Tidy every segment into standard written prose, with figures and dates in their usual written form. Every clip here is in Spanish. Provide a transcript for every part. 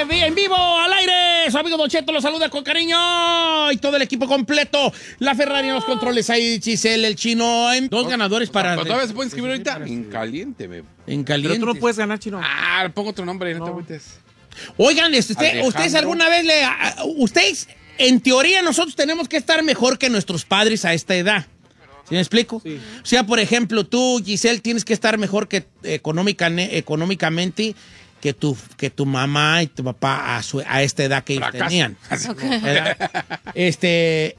en vivo, al aire. Su amigo Don Cheto lo saluda con cariño. Y todo el equipo completo. La Ferrari en los controles. Ahí Giselle, el chino. Dos ganadores para... ¿Todavía se puede inscribir ahorita? En caliente, bebé. En caliente. Pero tú no puedes ganar, chino. Pongo otro nombre, no te agüites. Oigan, ustedes alguna vez ustedes, en teoría, nosotros tenemos que estar mejor que nuestros padres a esta edad. ¿Sí me explico? Sí. O sea, por ejemplo, tú, Giselle, tienes que estar mejor que económicamente que tu mamá y tu papá a esta edad que ellos tenían. Okay.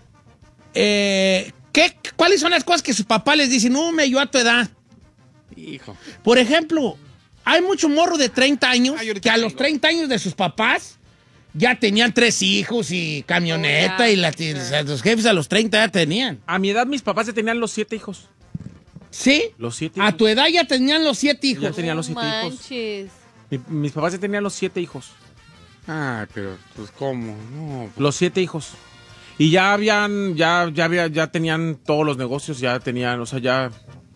¿Cuáles son las cosas que sus papás les dicen? No, me ayudó a tu edad. Hijo. Por ejemplo, hay mucho morro de 30 años que a los 30 años de sus papás ya tenían 3 hijos y camioneta y los jefes a los 30 ya tenían. A mi edad mis papás ya tenían los 7 hijos. ¿Sí? Los 7 hijos. A tu edad ya tenían los 7 hijos. Ya tenían los 7 hijos. Mis papás ya tenían los 7 hijos. Ah, pero pues ¿cómo? No. Los 7 hijos. Y ya tenían todos los negocios, ya tenían, o sea, ya...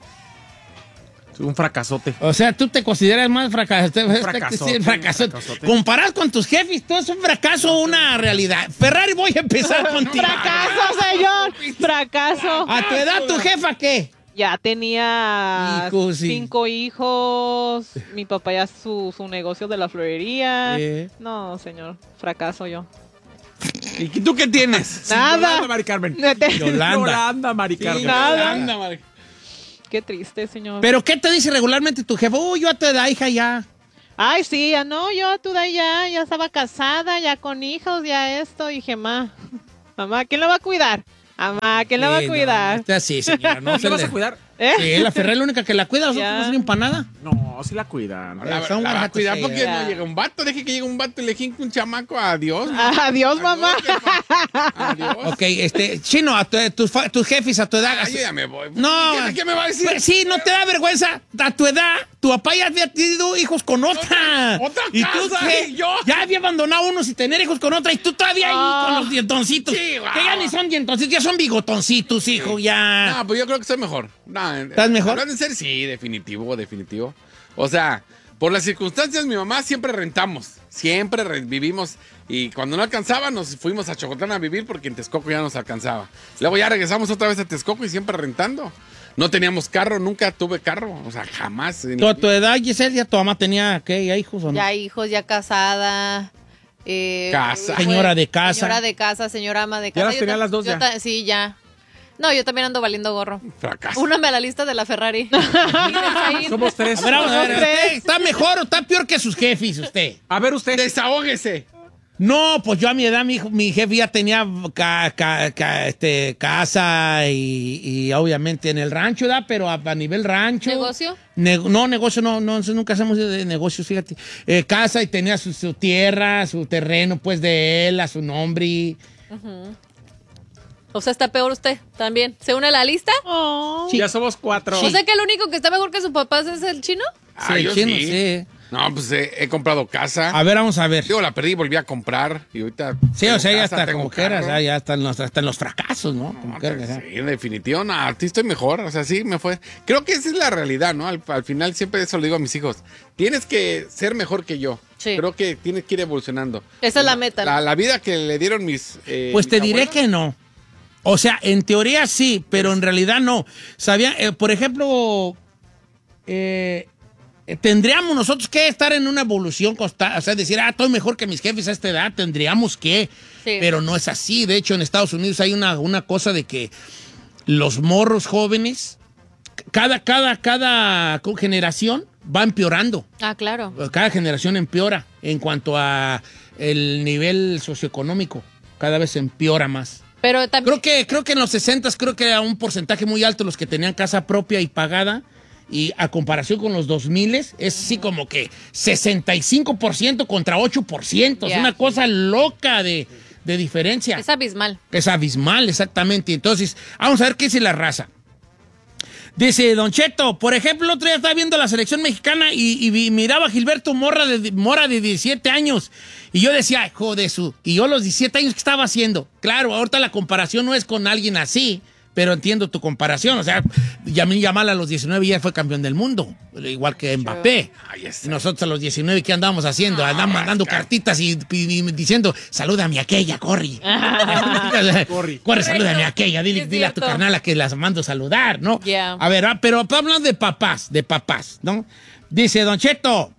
Un fracasote. O sea, tú te consideras más fracasote. Fracasote. Comparado con tus jefes, todo es un fracaso o una realidad. Ferrari, voy a empezar contigo. ¡Fracaso, señor! ¡Fracaso! ¿A tu edad tu jefa qué? Ya tenía 5 hijos. Mi papá ya su negocio de la florería. No, señor. Fracaso yo. ¿Y tú qué tienes? Nada. Yolanda, Mari Carmen. Yolanda, Mari Carmen. Nada. Qué triste, señor. ¿Pero qué te dice regularmente tu jefe? Yo a tu edad, hija, ya. Ay, sí, ya no, yo a tu edad ya estaba casada, ya con hijos, ya esto. Dije, mamá, ¿quién la va a cuidar? Mamá, ¿quién la va a cuidar? Sí, señora. ¿No la vas a cuidar? Sí, la Ferrari es la única que la cuida. ¿Nosotros no sirven para nada? No, sí la cuidan. La va a cuidar porque no llega un vato. Deje que llegue un vato y le jinque un chamaco. Adiós. Adiós, mamá. Adiós. Ok, Chino, a tus jefes a tu edad. Yo ya me voy. No. ¿Qué me va a decir? Pues sí, ¿no te da vergüenza? A tu edad, tu papá ya había tenido hijos con otra. ¿Otra y casa? Tú, ¿qué? ¿Y yo? Ya había abandonado unos y tener hijos con otra. Y tú todavía ahí con los dientoncitos. Sí, wow. Que ya ni son dientoncitos, ya son bigotoncitos, hijo, ya. No, pues yo creo que estoy mejor. ¿Estás mejor? Hablando en serio, sí, definitivo. O sea, por las circunstancias, mi mamá siempre rentamos. Siempre vivimos. Y cuando no alcanzaba, nos fuimos a Chocotlán a vivir porque en Texcoco ya nos alcanzaba. Luego ya regresamos otra vez a Texcoco y siempre rentando. No teníamos carro, nunca tuve carro. O sea, jamás. ¿A tu edad, Giselle, ya tu mamá tenía, qué, ya hijos o no? Ya hijos, ya casada. Casa. Señora de casa. Señora de casa, señora ama de casa. ¿Ya las tenía las dos ya? Sí, ya. No, yo también ando valiendo gorro. Fracaso. Úname a la lista de la Ferrari. Somos 3. Vamos a ver, ¿está mejor o está peor que sus jefes usted? A ver, usted. Desahógese. No, pues yo a mi edad, mi jefe ya tenía casa y obviamente en el rancho, ¿verdad? Pero a nivel rancho. ¿Negocio? Negocio no, nunca hacemos de negocios, fíjate. Casa y tenía su tierra, su terreno, pues de él, a su nombre. O sea, está peor usted también. ¿Se une a la lista? Sí. Ya somos 4. O sea que el único que está mejor que sus papás es el chino. Sí, yo chino, sí. sí. No, pues he comprado casa. A ver, vamos a ver. Digo, la perdí y volví a comprar. Y ahorita. Sí, o sea, ya casa, está como quieras, ya están los fracasos, ¿no? Como quieras, sí, en definitivo, no, a ti estoy mejor. O sea, sí, me fue. Creo que esa es la realidad, ¿no? Al final siempre eso le digo a mis hijos. Tienes que ser mejor que yo. Sí. Creo que tienes que ir evolucionando. Esa es la meta. La vida que le dieron mis. Pues te mis diré abuelos. que no. O sea, en teoría sí, pero en realidad no. ¿Sabían? Por ejemplo, tendríamos nosotros que estar en una evolución constante. O sea, decir, estoy mejor que mis jefes a esta edad. Tendríamos que. Sí. Pero no es así. De hecho, en Estados Unidos hay una cosa de que los morros jóvenes, cada generación va empeorando. Ah, claro. Cada generación empeora en cuanto a el nivel socioeconómico. Cada vez empeora más. Pero también... Creo que en los 60s creo que era un porcentaje muy alto los que tenían casa propia y pagada. Y a comparación con los 2000 es así como que 65% contra 8%. Es una cosa loca de diferencia. Es abismal. Es abismal, exactamente. Entonces, vamos a ver qué dice la raza. Dice Don Cheto, por ejemplo, el otro día estaba viendo la selección mexicana y miraba a Gilberto Mora de 17 años. Y yo decía, hijo de su... Y yo a los 17 años, ¿qué estaba haciendo? Claro, ahorita la comparación no es con alguien así, pero entiendo tu comparación. O sea, Lamine Yamal a los 19 ya fue campeón del mundo, igual que Mbappé. Y nosotros a los 19, ¿qué andamos haciendo? Andamos mandando cartitas y diciendo, salúdame a aquella, corre. Corre, salúdame a aquella, dile a tu carnala que las mando a saludar, ¿no? Yeah. A ver, pero hablando de papás, ¿no? Dice, Don Cheto,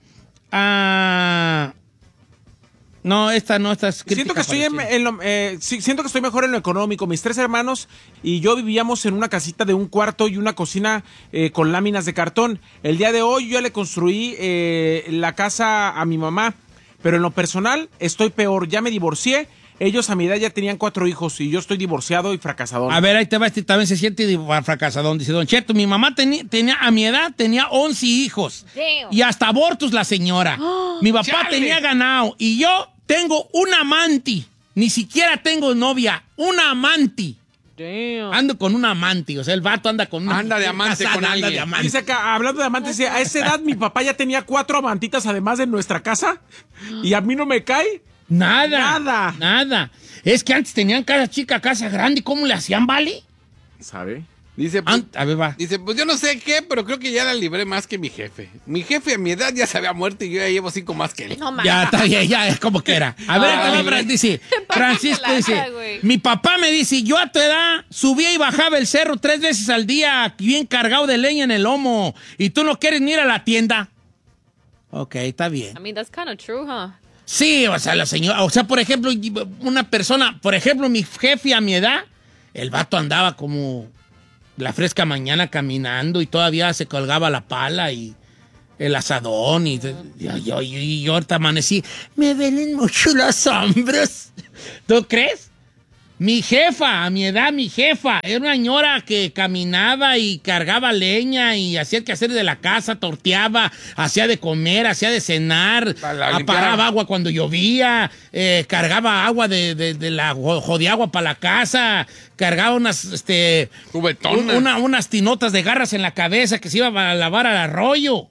no, esta es siento que estoy siento que estoy mejor en lo económico. Mis 3 hermanos y yo vivíamos en una casita de un cuarto y una cocina con láminas de cartón. El día de hoy yo ya le construí la casa a mi mamá, pero en lo personal estoy peor. Ya me divorcié. Ellos a mi edad ya tenían 4 hijos y yo estoy divorciado y fracasado. A ver, ahí te va, este también se siente fracasado. Dice, Don Cheto, mi mamá tenía a mi edad, tenía 11 hijos. Damn. Y hasta abortos la señora. Mi papá ¡Chale! tenía ganado y yo tengo un amante. Ni siquiera tengo novia, un amante. Damn. Ando con un amante, o sea, el vato anda con una... Anda de amante con anda alguien. de amante. Dice acá, hablando de amantes, dice, a esa edad mi papá ya tenía 4 amantitas además de nuestra casa y a mí no me cae. Nada. Es que antes tenían casa chica, casa grande. ¿Cómo le hacían, vale? ¿Sabe? Dice, pues, A ver, va. dice, pues yo no sé qué, pero creo que ya la libré más que mi jefe. Mi jefe a mi edad ya se había muerto y yo ya llevo 5 más que él. No mames. Ya está bien, ya es como que era. A ver, Ay. acá va, dice, Francisco la dice, cara, güey. mi papá me dice, yo a tu edad subía y bajaba el cerro 3 veces al día, bien cargado de leña en el lomo, y tú no quieres ni ir a la tienda. Ok, está bien. I mean, that's kind of true, huh? Sí, o sea, la señora, o sea, por ejemplo, una persona, por ejemplo, mi jefe a mi edad, el vato andaba como la fresca mañana caminando y todavía se colgaba la pala y el asadón y yo ahorita amanecí, me duelen mucho los hombros. ¿Tú crees? Mi jefa, a mi edad, mi jefa, era una señora que caminaba y cargaba leña y hacía el quehacer de la casa, torteaba, hacía de comer, hacía de cenar, aparaba agua cuando llovía, cargaba agua de la jodiagua para la casa, cargaba unas, Cubetonas. unas tinotas de garras en la cabeza que se iba a lavar al arroyo.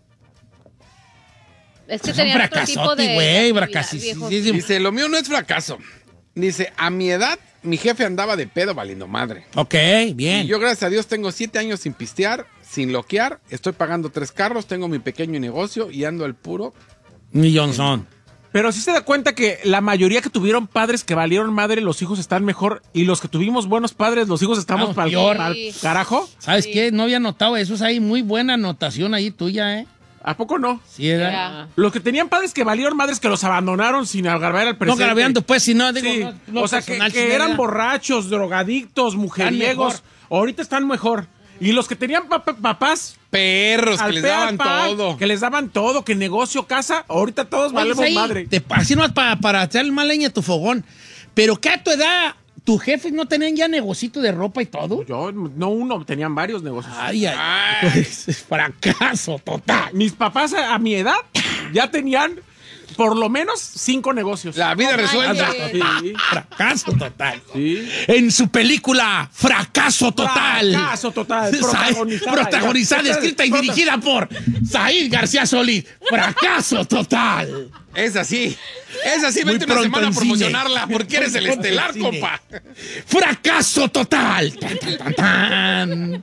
Es que Es un tenían otro tipo fracasote, de güey, actividad, fracasísimo. viejo. Dice, lo mío no es fracaso. Dice, a mi edad, mi jefe andaba de pedo valiendo madre. Ok, bien. Y yo, gracias a Dios, tengo 7 años sin pistear, sin loquear. Estoy pagando 3 carros, tengo mi pequeño negocio y ando al puro. Millonzón. Pero sí se da cuenta que la mayoría que tuvieron padres que valieron madre, los hijos están mejor. Y los que tuvimos buenos padres, los hijos estamos Estamos peor. para carajo. ¿Sabes Sí. qué? No había notado eso. Es ahí muy buena anotación ahí tuya, ¿eh? ¿A poco no? Sí, era. Yeah. Los que tenían padres que valieron madres que los abandonaron sin agarrar al No presente. grabeando, pues, si no, digo, Sí. no O sea, personal, que sí, eran era. borrachos, drogadictos, mujeriegos. mejor. Ahorita están mejor. Y los que tenían papás Perros que al les pe al daban pa, todo. que les daban todo, que negocio, casa, ahorita todos Oye, valemos ahí, madre. así no es para echarle más leña a tu fogón. Pero que a tu edad, tus jefes no tenían ya negocito de ropa y todo. Yo, no uno, tenían varios negocios. Ay, pues, fracaso total. Mis papás a mi edad ya tenían por lo menos 5 negocios. La vida resuelta. Sí, Fracaso total. sí. En su película Fracaso Total. Fracaso total. Protagonizada, escrita y dirigida por Said García Solís. Fracaso total. Es así. Es así, Muy vete una pronto semana a en promocionarla cine. porque eres el Muy pronto en estelar, cine. compa. ¡Fracaso total! ¡Tan, tan, tan, tan!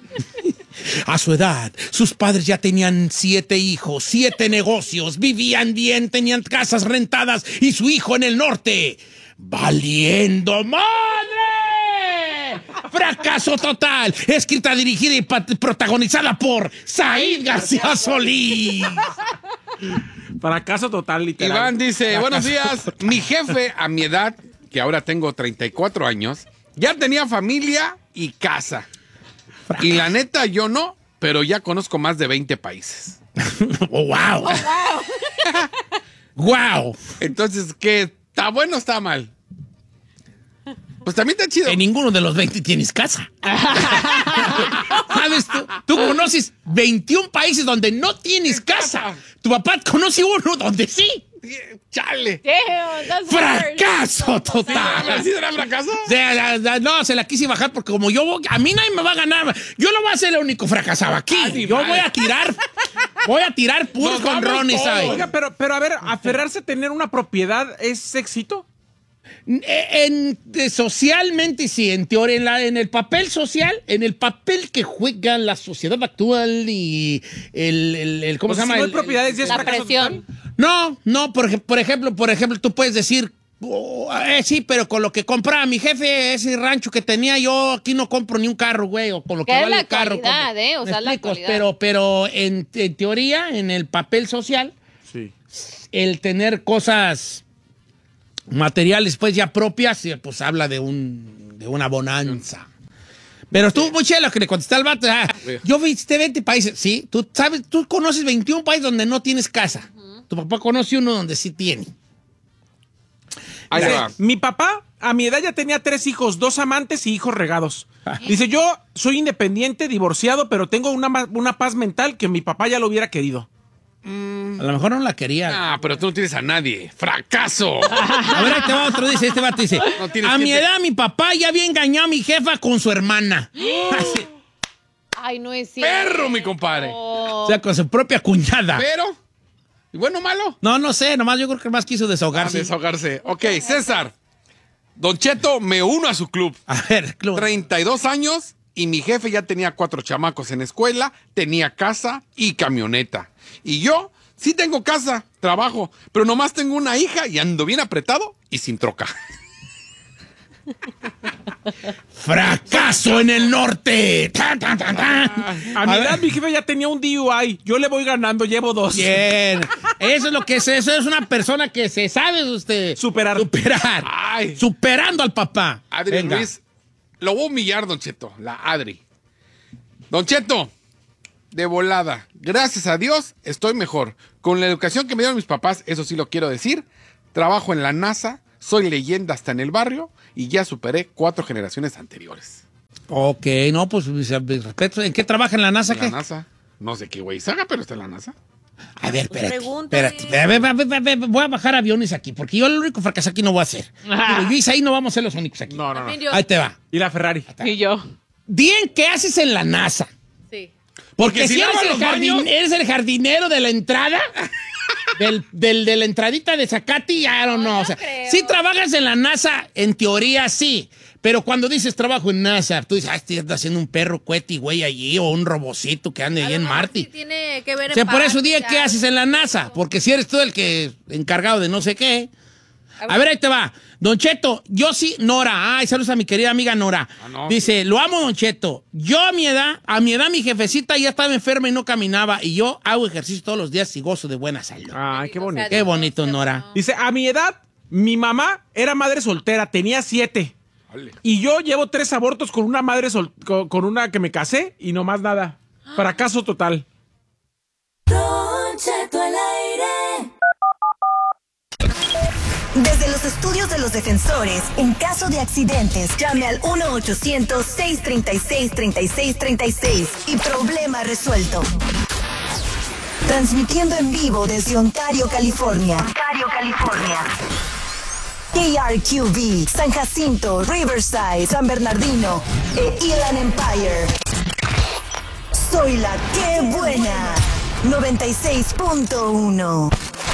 A su edad, sus padres ya tenían 7 hijos, 7 negocios, vivían bien, tenían casas rentadas y su hijo en el norte. ¡Valiendo madre! ¡Fracaso total! Escrita, dirigida y protagonizada por Said García Solís. Fracaso total, literal. Iván dice, Fracaso. buenos días. Mi jefe, a mi edad, que ahora tengo 34 años, ya tenía familia y casa. Y la neta, yo no, pero ya conozco más de 20 países. ¡Oh, wow! ¡Wow! Entonces, ¿qué? ¿Está bueno o está mal? Pues también está chido. En ninguno de los 20 tienes casa. ¿Sabes? Tú conoces 21 países donde no tienes casa. Tu papá conoce uno donde sí. ¡Chale! Damn, that's weird. ¡Fracaso total! ¿Sí será fracaso? No, se la quise bajar porque como a mí nadie me va a ganar. Yo no voy a ser el único fracasado aquí. Yo voy a tirar puros Nos vamos con Ronnie, todos. ¿sabes? Oiga, pero a ver, aferrarse a tener una propiedad es éxito. Socialmente sí, en teoría, en el papel social, en el papel que juega la sociedad actual y ¿cómo se llama? Si no hay propiedades, ¿ya es La fracaso presión. total? No, por ejemplo, tú puedes decir, sí, pero con lo que compraba mi jefe, ese rancho que tenía yo, aquí no compro ni un carro, güey, o con lo que Que es vale la el carro. actualidad, compro. o ¿Me sea, la explico? actualidad. Pero en teoría, en el papel social, Sí. el tener cosas materiales pues ya propias, pues habla de una bonanza. Pero estuvo muy chelo que le contesté al vato. Yo visité 20 países. Sí, tú conoces 21 países donde no tienes casa. Tu papá conoce uno donde sí tiene. Ahí Dice, va. mi papá a mi edad ya tenía 3 hijos, 2 amantes y hijos regados. Dice, yo soy independiente, divorciado, pero tengo una paz mental que mi papá ya lo hubiera querido. A lo mejor no la quería. Ah, pero tú no tienes a nadie. ¡Fracaso! A ver, ahí te va otro, dice, este vato dice, No tienes a mi gente. edad mi papá ya había engañado a mi jefa con su hermana. Así, Ay, no es cierto. ¡Perro, mi compadre! o sea, con su propia cuñada. Pero, ¿y bueno o malo? No sé, nomás yo creo que más quiso desahogarse. Desahogarse. Ok, César. Don Cheto, me uno a su club. A ver, Club. 32 años y mi jefe ya tenía 4 chamacos en escuela, tenía casa y camioneta. Y yo sí tengo casa, trabajo, pero nomás tengo una hija y ando bien apretado y sin troca. ¡Fracaso en el norte! ¡Tan, tan, tan, tan! A mi A edad ver. mi jefe ya tenía un DUI. Yo le voy ganando, llevo 2. Bien. Eso es lo que eso es una persona que se sabe usted Superar. Ay. Superando al papá. Adri Venga. Ruiz, lo voy a humillar, Don Cheto, la Adri. Don Cheto, de volada, gracias a Dios estoy mejor. Con la educación que me dieron mis papás, eso sí lo quiero decir, trabajo en la NASA, soy leyenda hasta en el barrio y ya superé 4 generaciones anteriores. Ok, no, pues respeto. ¿En qué trabaja en la NASA? En ¿Qué? la NASA, no sé qué güey saga, pero está en la NASA. A ver, espérate. Pregúntale. Espérate. Voy a bajar aviones aquí, porque yo el único fracaso aquí no voy a hacer. Digo, yo y Isaí no vamos a ser los únicos aquí. No. También yo. Ahí te va. Y la Ferrari. Y yo. Bien, ¿qué haces en la NASA? Sí. Porque si si lava los baños. eres el jardinero de la entrada, de la entradita de Zacati, I don't know. No O sea, creo. si trabajas en la NASA, en teoría sí. Pero cuando dices trabajo en NASA, tú dices, estoy haciendo un perro cueti, güey, allí, o un robocito que ande ahí en Marte. Sí tiene que ver O sea, en por eso paz, dije, ya. ¿qué haces en la NASA? Porque si eres tú el que encargado de no sé qué. A ver, ahí te va. Don Cheto, yo sí, Nora. Ay, saludos a mi querida amiga Nora. no. Dice, lo amo, Don Cheto. Yo a mi edad mi jefecita ya estaba enferma y no caminaba. Y yo hago ejercicio todos los días y gozo de buena salud. Ay, qué bonito. Qué bonito, Nora. Dice, a mi edad, mi mamá era madre soltera, tenía 7. Ole. Y yo llevo 3 abortos con una madre con una que me casé y no más nada. Fracaso total. Don Cheto al aire. Desde los estudios de los defensores, en caso de accidentes, llame al 1-800-636-3636 y problema resuelto. Transmitiendo en vivo desde Ontario, California. KRQB, San Jacinto, Riverside, San Bernardino e Inland Empire. Soy la que buena. 96.1.